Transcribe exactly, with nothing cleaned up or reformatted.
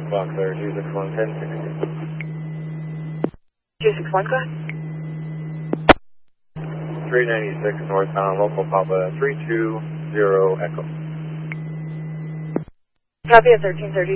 Box there, two six one, ten sixty. two six one, go ahead. three ninety-six northbound, local Papa three two zero Echo. Copy at thirteen thirty.